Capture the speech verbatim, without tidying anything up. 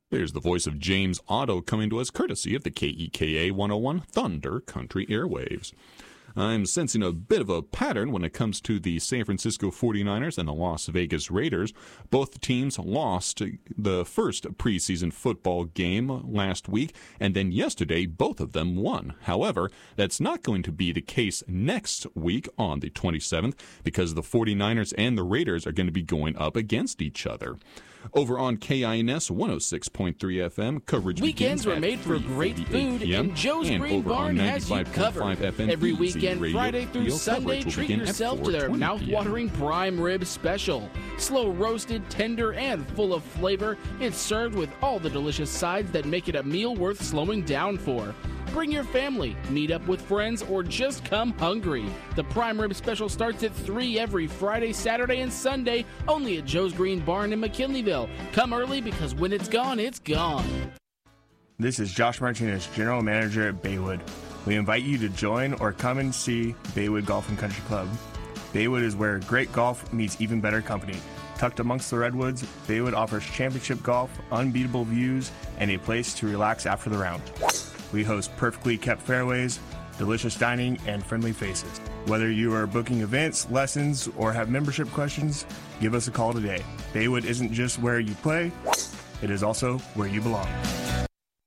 There's the voice of James Otto coming to us courtesy of the K E K A one oh one Thunder Country Airwaves. I'm sensing a bit of a pattern when it comes to the San Francisco forty-niners and the Las Vegas Raiders. Both teams lost the first preseason football game last week, and then yesterday both of them won. However, that's not going to be the case next week on the twenty-seventh because the forty-niners and the Raiders are going to be going up against each other. Over on K I N S one oh six point three F M, coverage Weekends were made for great food, and Joe's Green Barn has you covered. Every weekend, Friday through Sunday, treat yourself to their mouth-watering prime rib special. Slow roasted, tender, and full of flavor, it's served with all the delicious sides that make it a meal worth slowing down for. Bring your family, meet up with friends, or just come hungry. The prime rib special starts at three every Friday, Saturday, and Sunday, only at Joe's Green Barn in McKinleyville. Come early because when it's gone, it's gone. This is Josh Martinez, General Manager at Baywood. We invite you to join or come and see Baywood Golf and Country Club. Baywood is where great golf meets even better company. Tucked amongst the redwoods, Baywood offers championship golf, unbeatable views, and a place to relax after the round. We host perfectly kept fairways, delicious dining, and friendly faces. Whether you are booking events, lessons, or have membership questions, give us a call today. Baywood isn't just where you play, it is also where you belong.